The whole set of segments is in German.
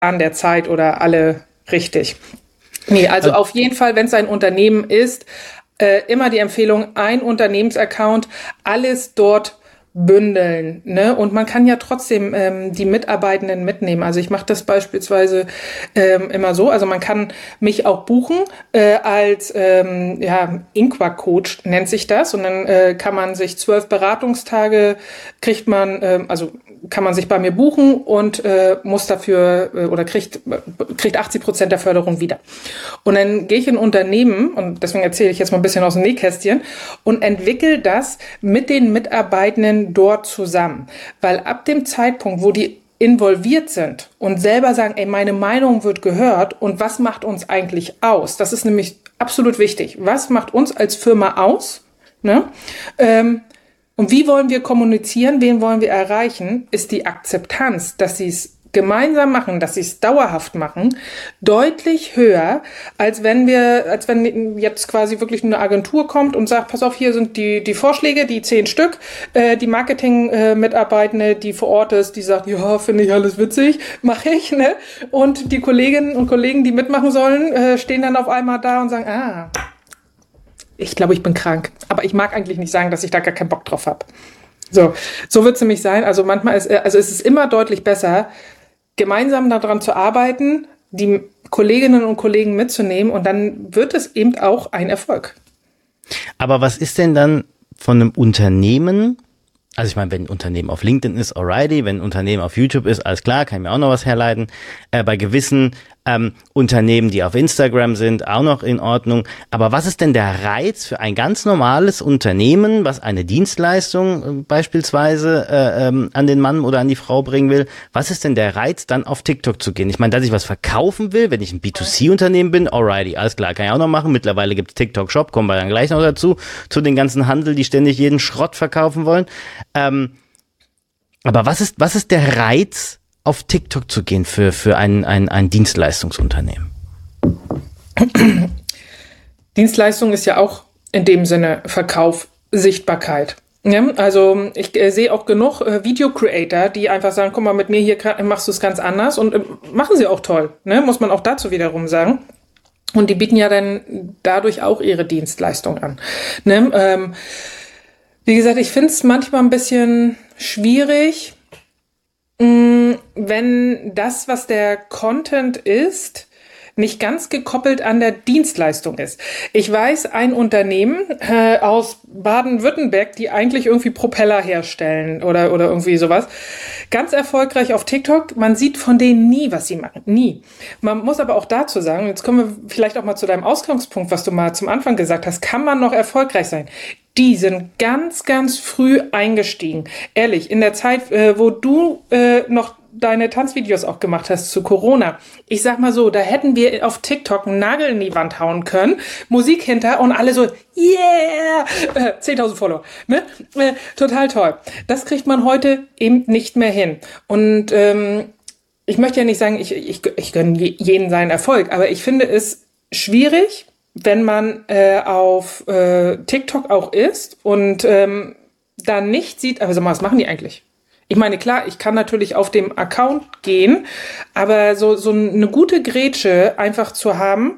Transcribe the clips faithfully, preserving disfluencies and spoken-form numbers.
an der Zeit oder alle richtig. Nee, also auf jeden Fall, wenn es ein Unternehmen ist, äh, immer die Empfehlung, ein Unternehmensaccount, alles dort bündeln, ne? Und man kann ja trotzdem ähm, die Mitarbeitenden mitnehmen. Also ich mache das beispielsweise ähm, immer so. Also man kann mich auch buchen äh, als ähm, ja, Inqua-Coach nennt sich das. Und dann äh, kann man sich zwölf Beratungstage kriegt man, ähm, also kann man sich bei mir buchen und äh, muss dafür äh, oder kriegt kriegt achtzig Prozent der Förderung wieder. Und dann gehe ich in ein Unternehmen und deswegen erzähle ich jetzt mal ein bisschen aus dem Nähkästchen und entwickle das mit den Mitarbeitenden dort zusammen. Weil ab dem Zeitpunkt, wo die involviert sind und selber sagen, ey, meine Meinung wird gehört und was macht uns eigentlich aus? Das ist nämlich absolut wichtig. Was macht uns als Firma aus? Ne? Ähm, und wie wollen wir kommunizieren? Wen wollen wir erreichen? Ist die Akzeptanz, dass sie es gemeinsam machen, dass sie es dauerhaft machen, deutlich höher, als wenn wir, als wenn jetzt quasi wirklich eine Agentur kommt und sagt, pass auf, hier sind die, die Vorschläge, die zehn Stück, äh, die Marketing-Mitarbeitende, die vor Ort ist, die sagt, ja, finde ich alles witzig, mache ich, ne? Und die Kolleginnen und Kollegen, die mitmachen sollen, äh, stehen dann auf einmal da und sagen, ah, ich glaube, ich bin krank. Aber ich mag eigentlich nicht sagen, dass ich da gar keinen Bock drauf habe. So, so wird es nämlich sein. Also manchmal ist, also es ist immer deutlich besser, gemeinsam daran zu arbeiten, die Kolleginnen und Kollegen mitzunehmen und dann wird es eben auch ein Erfolg. Aber was ist denn dann von einem Unternehmen, also ich meine, wenn ein Unternehmen auf LinkedIn ist, alrighty, wenn ein Unternehmen auf YouTube ist, alles klar, kann ich mir auch noch was herleiten. Äh, bei gewissen ähm, Unternehmen, die auf Instagram sind, auch noch in Ordnung. Aber was ist denn der Reiz für ein ganz normales Unternehmen, was eine Dienstleistung äh, beispielsweise äh, ähm, an den Mann oder an die Frau bringen will? Was ist denn der Reiz, dann auf TikTok zu gehen? Ich meine, dass ich was verkaufen will, wenn ich ein B zwei C-Unternehmen bin, alrighty, alles klar, kann ich auch noch machen. Mittlerweile gibt es TikTok-Shop, kommen wir dann gleich noch dazu, zu den ganzen Handel, die ständig jeden Schrott verkaufen wollen. Ähm, aber was ist, was ist der Reiz, auf TikTok zu gehen für, für ein, ein, ein Dienstleistungsunternehmen? Dienstleistung ist ja auch in dem Sinne Verkauf, Sichtbarkeit. Ja, also ich äh, sehe auch genug äh, Video-Creator, die einfach sagen, guck mal, mit mir hier machst du es ganz anders und äh, machen sie auch toll, ne? Muss man auch dazu wiederum sagen. Und die bieten ja dann dadurch auch ihre Dienstleistung an. Ne? Ähm, wie gesagt, ich finde es manchmal ein bisschen schwierig, wenn das, was der Content ist, nicht ganz gekoppelt an der Dienstleistung ist. Ich weiß, ein Unternehmen äh, aus Baden-Württemberg, die eigentlich irgendwie Propeller herstellen oder, oder irgendwie sowas, ganz erfolgreich auf TikTok. Man sieht von denen nie, was sie machen. Nie. Man muss aber auch dazu sagen, jetzt kommen wir vielleicht auch mal zu deinem Ausgangspunkt, was du mal zum Anfang gesagt hast, kann man noch erfolgreich sein? Die sind ganz, ganz früh eingestiegen. Ehrlich, in der Zeit, äh, wo du äh, noch deine Tanzvideos auch gemacht hast zu Corona. Ich sag mal so, da hätten wir auf TikTok einen Nagel in die Wand hauen können, Musik hinter und alle so, yeah, äh, zehntausend Follower, ne? Äh, total toll. Das kriegt man heute eben nicht mehr hin. Und ähm, ich möchte ja nicht sagen, ich, ich, ich gönne jeden seinen Erfolg, aber ich finde es schwierig, wenn man äh, auf äh, TikTok auch ist und ähm, da nicht sieht, aber sag mal, was machen die eigentlich? Ich meine, klar, ich kann natürlich auf dem Account gehen, aber so so eine gute Grätsche einfach zu haben,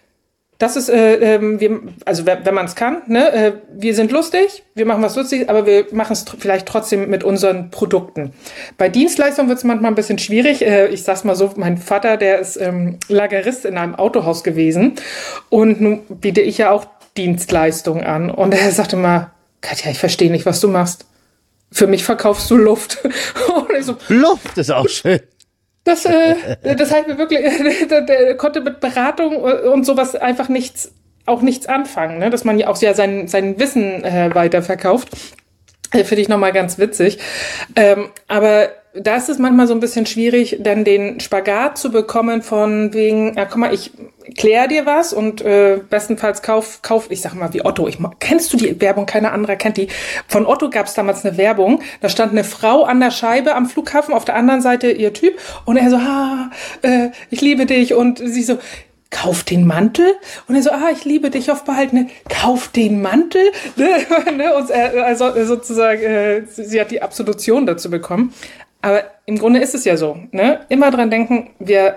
das ist, äh, äh, wir, also wenn, wenn man es kann, ne, äh, wir sind lustig, wir machen was lustig, aber wir machen es tr- vielleicht trotzdem mit unseren Produkten. Bei Dienstleistungen wird es manchmal ein bisschen schwierig. Äh, ich sag's mal so, mein Vater, der ist ähm, Lagerist in einem Autohaus gewesen und nun biete ich ja auch Dienstleistungen an und er sagte mal, Katja, ich verstehe nicht, was du machst. Für mich verkaufst du Luft. Und ich so, Luft ist auch schön. Das, äh, das heißt mir wirklich, der, der konnte mit Beratung und sowas einfach nichts, auch nichts anfangen, ne? Dass man ja auch ja sein, sein Wissen äh, weiterverkauft. Äh, Finde ich nochmal ganz witzig. Ähm, aber da ist es manchmal so ein bisschen schwierig, dann den Spagat zu bekommen von wegen, ja, guck mal, ich klär dir was und äh, bestenfalls kauf, kauf, ich sag mal wie Otto. Ich, kennst du die Werbung? Keiner anderer kennt die. Von Otto gab es damals eine Werbung, da stand eine Frau an der Scheibe am Flughafen, auf der anderen Seite ihr Typ und er so, ah, äh, ich liebe dich und sie so, kauf den Mantel. Und er so, ah, ich liebe dich auf Behalten. Ne? Kauf den Mantel. Ne? Und er, also sozusagen, äh, sie hat die Absolution dazu bekommen. Aber im Grunde ist es ja so, ne? Immer dran denken, wir